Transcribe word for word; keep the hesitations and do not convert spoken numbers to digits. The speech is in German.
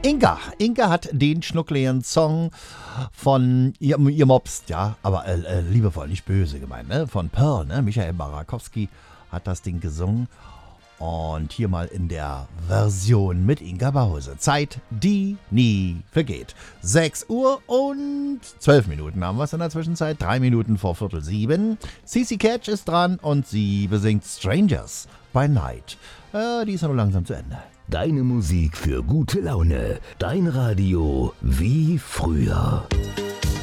Inga, Inga hat den schnuckligen Song von ihr, ihr Mobst, ja, aber äh, äh, liebevoll, nicht böse gemeint, ne? Von Pearl, ne? Michael Barakowski hat das Ding gesungen. Und hier mal in der Version mit Inga Bause. Zeit, die nie vergeht. sechs Uhr und zwölf Minuten haben wir es in der Zwischenzeit. drei Minuten vor Viertel sieben. Cici Catch ist dran und sie besingt Strangers by Night. Äh, die ist ja nur langsam zu Ende. Deine Musik für gute Laune. Dein Radio wie früher.